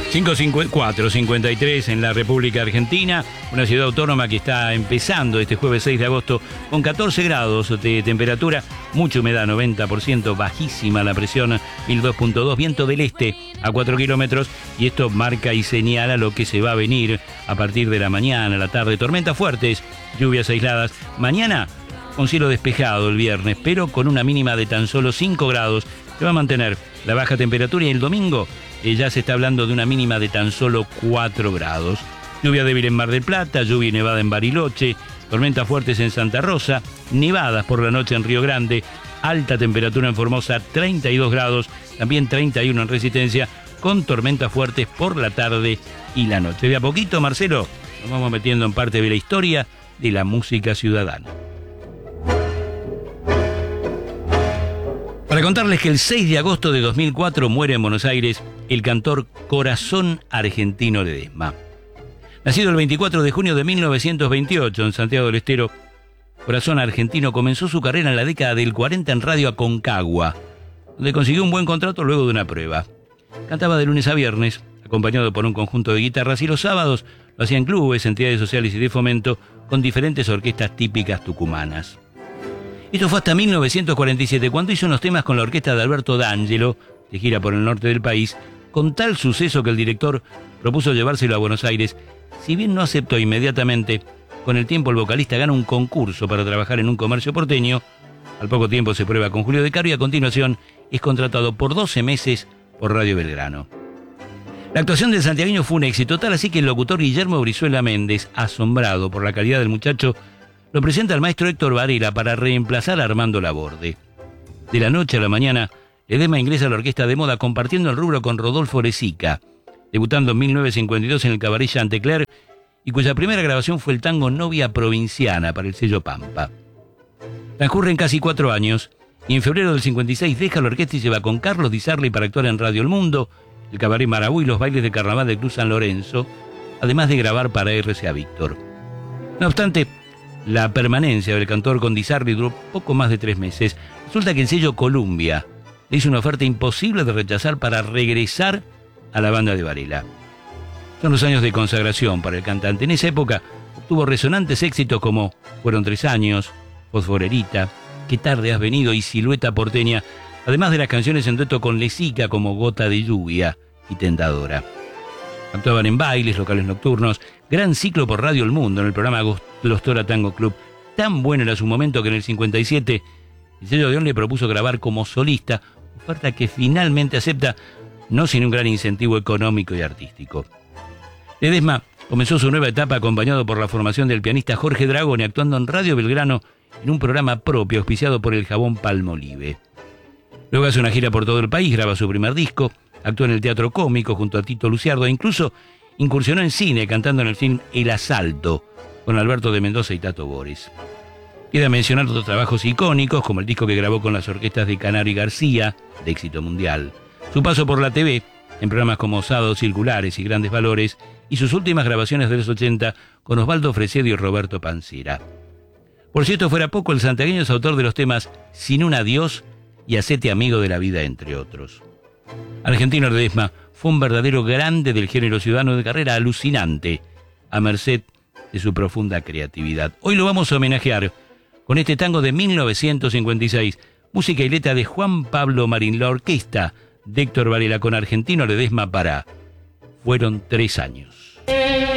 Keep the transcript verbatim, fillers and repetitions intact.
cinco cuatro cincuenta y tres en la República Argentina, una ciudad autónoma que está empezando este jueves seis de agosto con catorce grados de temperatura, mucha humedad, noventa por ciento, bajísima la presión, mil dos punto dos, viento del este a cuatro kilómetros, y esto marca y señala lo que se va a venir a partir de la mañana, la tarde, tormentas fuertes, lluvias aisladas. Mañana con cielo despejado el viernes, pero con una mínima de tan solo cinco grados, se va a mantener la baja temperatura, y el domingo Eh, ya se está hablando de una mínima de tan solo cuatro grados. Lluvia débil en Mar del Plata, lluvia y nevada en Bariloche, tormentas fuertes en Santa Rosa, nevadas por la noche en Río Grande, alta temperatura en Formosa, treinta y dos grados, también treinta y uno en Resistencia, con tormentas fuertes por la tarde y la noche. De a poquito, Marcelo, nos vamos metiendo en parte de la historia de la música ciudadana. Para contarles que el seis de agosto de dos mil cuatro muere en Buenos Aires el cantor Corazón Argentino Ledesma. Nacido el veinticuatro de junio de mil novecientos veintiocho en Santiago del Estero, Corazón Argentino comenzó su carrera en la década del cuarenta en Radio Aconcagua, donde consiguió un buen contrato luego de una prueba. Cantaba de lunes a viernes, acompañado por un conjunto de guitarras, y los sábados lo hacía en clubes, entidades sociales y de fomento, con diferentes orquestas típicas tucumanas. Esto fue hasta mil novecientos cuarenta y siete, cuando hizo unos temas con la orquesta de Alberto D'Angelo, de gira por el norte del país, con tal suceso que el director propuso llevárselo a Buenos Aires. Si bien no aceptó inmediatamente, con el tiempo el vocalista gana un concurso para trabajar en un comercio porteño. Al poco tiempo se prueba con Julio De Caro y a continuación es contratado por doce meses por Radio Belgrano. La actuación del santiagueño fue un éxito, tal así que el locutor Guillermo Brizuela Méndez, asombrado por la calidad del muchacho, lo presenta al maestro Héctor Varela para reemplazar a Armando Laborde. De la noche a la mañana, Ledesma ingresa a la orquesta de moda, compartiendo el rubro con Rodolfo Lezica, debutando en mil novecientos cincuenta y dos en el cabaret Chantecler, y cuya primera grabación fue el tango Novia Provinciana para el sello Pampa. Transcurren casi cuatro años, y en febrero del cincuenta y seis deja la orquesta y se va con Carlos Di Sarli para actuar en Radio El Mundo, el cabaret Marabú y los bailes de carnaval del Club San Lorenzo, además de grabar para R C A Víctor. No obstante, la permanencia del cantor con Di Sarli duró poco más de tres meses. Resulta que el sello Columbia le hizo una oferta imposible de rechazar para regresar a la banda de Varela. Son los años de consagración para el cantante. En esa época obtuvo resonantes éxitos como Fueron tres años, Fosforerita, Qué tarde has venido y Silueta porteña, además de las canciones en dueto con Lezica como Gota de lluvia y Tentadora. Actuaban en bailes, locales nocturnos, gran ciclo por Radio El Mundo en el programa Los Tora Tango Club. Tan bueno era su momento que en el cincuenta y siete el sello Odeón le propuso grabar como solista, oferta que finalmente acepta, no sin un gran incentivo económico y artístico. Ledesma comenzó su nueva etapa acompañado por la formación del pianista Jorge Dragone, actuando en Radio Belgrano en un programa propio auspiciado por el jabón Palmolive. Luego hace una gira por todo el país, graba su primer disco, actuó en el Teatro Cómico junto a Tito Luciardo e incluso incursionó en cine cantando en el film El Asalto con Alberto de Mendoza y Tato Bores. Queda mencionar otros trabajos icónicos como el disco que grabó con las orquestas de Canario y García, de éxito mundial, su paso por la T V en programas como Sábados Circulares y Grandes Valores, y sus últimas grabaciones de los ochenta con Osvaldo Fresedo y Roberto Pancera. Por si esto fuera poco, el santiagueño es autor de los temas Sin un adiós y Hacete amigo de la vida, entre otros. Argentino Ledesma fue un verdadero grande del género ciudadano, de carrera alucinante, a merced de su profunda creatividad. Hoy lo vamos a homenajear con este tango de mil novecientos cincuenta y seis, música y letra de Juan Pablo Marín, la orquesta de Héctor Varela con Argentino Ledesma para Fueron tres años.